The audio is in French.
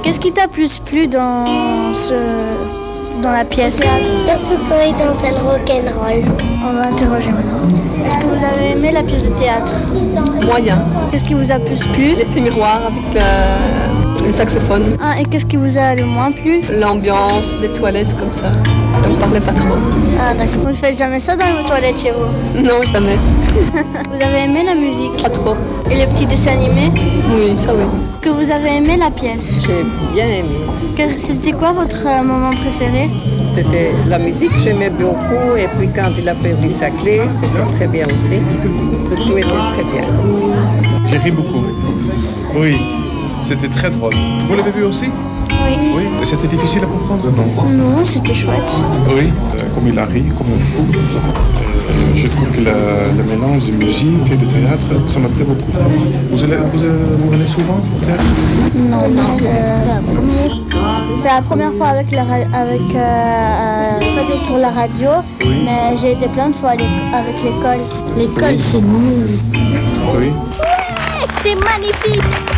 Qu'est-ce qui t'a plus plu dans la pièce? La poupée dans le rock'n'roll. On va interroger maintenant. Est-ce que vous avez aimé la pièce de théâtre? Moyen. Qu'est-ce qui vous a plus plu? L'effet miroir avec le saxophone. Ah, et qu'est-ce qui vous a le moins plu? L'ambiance, les toilettes comme ça. Ça me parlait pas trop. Ah d'accord. Vous ne faites jamais ça dans vos toilettes chez vous? Non, jamais. Vous avez aimé la musique? Pas trop. Et les petits dessins animés? Oui, ça oui. Que vous avez aimé la pièce? J'ai bien aimé. C'était quoi votre moment préféré? C'était la musique, j'aimais beaucoup. Et puis quand il a perdu sa clé, c'était très bien aussi. Tout était très bien. J'ai ri beaucoup. Oui, c'était très drôle. Vous l'avez vu aussi? Oui. Oui. Et c'était difficile à comprendre? Non. Non, c'était chouette. Oui, comme il a ri, comme un fou. Je trouve que le mélange de musique et de théâtre, ça me plaît beaucoup. Vous venez souvent au théâtre? Non, c'est la première fois avec pour la radio, Oui. mais j'ai été plein de fois avec l'école. L'école, c'est nul. Oui. C'était magnifique.